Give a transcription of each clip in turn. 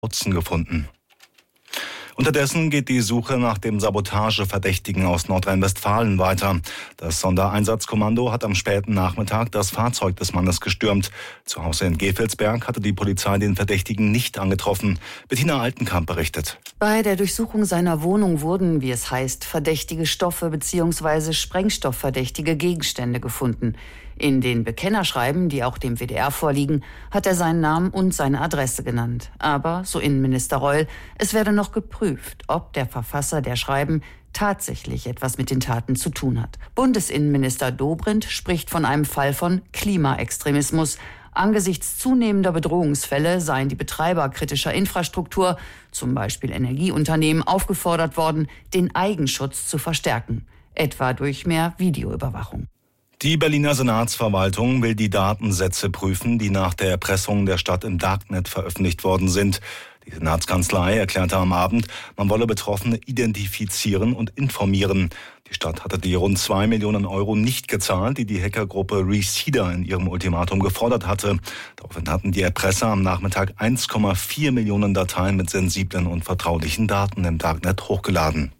Putzen gefunden. Unterdessen geht die Suche nach dem Sabotageverdächtigen aus Nordrhein-Westfalen weiter. Das Sondereinsatzkommando hat am späten Nachmittag das Fahrzeug des Mannes gestürmt. Zu Hause in Gevelsberg hatte die Polizei den Verdächtigen nicht angetroffen. Bettina Altenkamp berichtet. Bei der Durchsuchung seiner Wohnung wurden, wie es heißt, verdächtige Stoffe bzw. sprengstoffverdächtige Gegenstände gefunden. In den Bekennerschreiben, die auch dem WDR vorliegen, hat er seinen Namen und seine Adresse genannt. Aber, so Innenminister Reul, es werde noch geprüft, ob der Verfasser der Schreiben tatsächlich etwas mit den Taten zu tun hat. Bundesinnenminister Dobrindt spricht von einem Fall von Klimaextremismus. Angesichts zunehmender Bedrohungsfälle seien die Betreiber kritischer Infrastruktur, zum Beispiel Energieunternehmen, aufgefordert worden, den Eigenschutz zu verstärken, etwa durch mehr Videoüberwachung. Die Berliner Senatsverwaltung will die Datensätze prüfen, die nach der Erpressung der Stadt im Darknet veröffentlicht worden sind. Die Senatskanzlei erklärte am Abend, man wolle Betroffene identifizieren und informieren. Die Stadt hatte die rund 2 Millionen Euro nicht gezahlt, die die Hackergruppe Reseeder in ihrem Ultimatum gefordert hatte. Daraufhin hatten die Erpresser am Nachmittag 1,4 Millionen Dateien mit sensiblen und vertraulichen Daten im Darknet hochgeladen.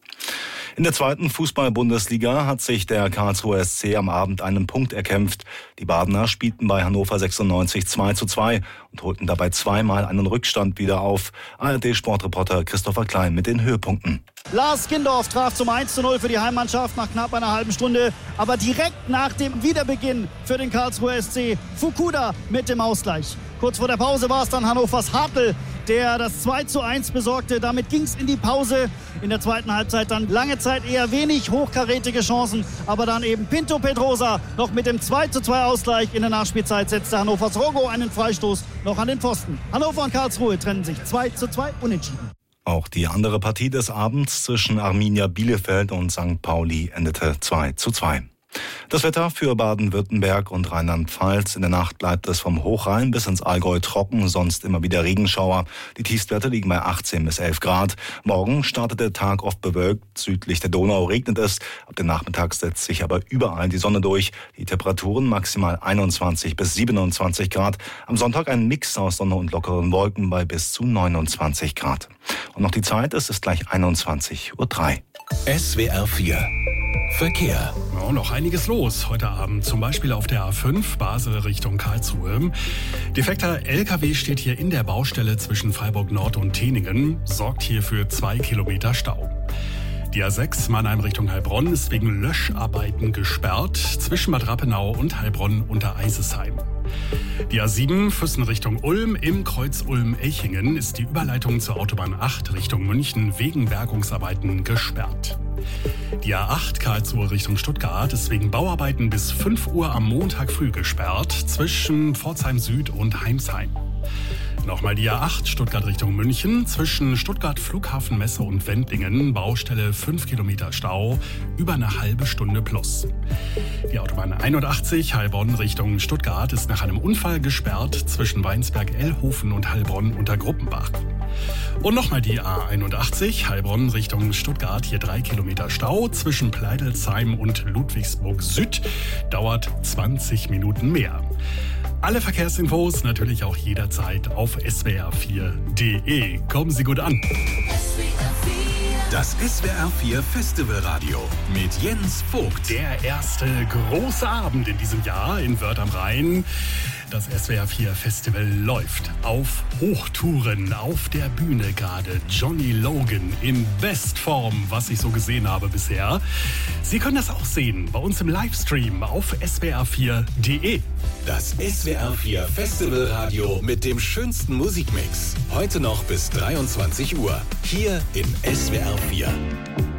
In der zweiten Fußball-Bundesliga hat sich der Karlsruher SC am Abend einen Punkt erkämpft. Die Badener spielten bei Hannover 96 2:2 und holten dabei zweimal einen Rückstand wieder auf. ARD-Sportreporter Christopher Klein mit den Höhepunkten. Lars Kindorf traf zum 1:0 für die Heimmannschaft nach knapp einer halben Stunde. Aber direkt nach dem Wiederbeginn für den Karlsruher SC Fukuda mit dem Ausgleich. Kurz vor der Pause war es dann Hannovers Hartl, der das 2:1 besorgte. Damit ging es in die Pause. In der zweiten Halbzeit dann lange Zeit eher wenig hochkarätige Chancen. Aber dann eben Pinto Pedrosa noch mit dem 2:2 Ausgleich. In der Nachspielzeit setzte Hannovers Rogo einen Freistoß noch an den Pfosten. Hannover und Karlsruhe trennen sich 2:2 unentschieden. Auch die andere Partie des Abends zwischen Arminia Bielefeld und St. Pauli endete 2:2. Das Wetter für Baden-Württemberg und Rheinland-Pfalz. In der Nacht bleibt es vom Hochrhein bis ins Allgäu trocken, sonst immer wieder Regenschauer. Die Tiefstwerte liegen bei 18 bis 11 Grad. Morgen startet der Tag oft bewölkt. Südlich der Donau regnet es. Ab dem Nachmittag setzt sich aber überall die Sonne durch. Die Temperaturen maximal 21 bis 27 Grad. Am Sonntag ein Mix aus Sonne und lockeren Wolken bei bis zu 29 Grad. Und noch die Zeit, es ist gleich 21:03 Uhr. SWR 4 Verkehr. Ja, noch einiges los heute Abend, zum Beispiel auf der A5 Basel Richtung Karlsruhe. Defekter LKW steht hier in der Baustelle zwischen Freiburg Nord und Teningen, sorgt hier für 2 Kilometer Stau. Die A6 Mannheim Richtung Heilbronn ist wegen Löscharbeiten gesperrt zwischen Bad Rappenau und Heilbronn unter Eisesheim. Die A7 Füssen Richtung Ulm im Kreuz Ulm-Elchingen ist die Überleitung zur Autobahn 8 Richtung München wegen Bergungsarbeiten gesperrt. Die A8 Karlsruhe Richtung Stuttgart ist wegen Bauarbeiten bis 5 Uhr am Montag früh gesperrt zwischen Pforzheim Süd und Heimsheim. Nochmal die A8 Stuttgart Richtung München zwischen Stuttgart Flughafenmesse und Wendlingen, Baustelle 5 Kilometer Stau, über eine halbe Stunde plus. Die Autobahn 81 Heilbronn Richtung Stuttgart ist nach einem Unfall gesperrt zwischen Weinsberg-Ellhofen und Heilbronn unter Gruppenbach. Und nochmal die A81 Heilbronn Richtung Stuttgart, hier 3 Kilometer Stau zwischen Pleidelsheim und Ludwigsburg Süd, dauert 20 Minuten mehr. Alle Verkehrsinfos natürlich auch jederzeit auf swr4.de. Kommen Sie gut an. Das SWR 4 Festivalradio mit Jens Vogt. Der erste große Abend in diesem Jahr in Wörth am Rhein. Das SWR 4 Festival läuft auf Hochtouren, auf der Bühne gerade. Johnny Logan in Bestform, was ich so gesehen habe bisher. Sie können das auch sehen bei uns im Livestream auf swr4.de. Das SWR 4 Festivalradio mit dem schönsten Musikmix. Heute noch bis 23 Uhr. Hier in SWR 4.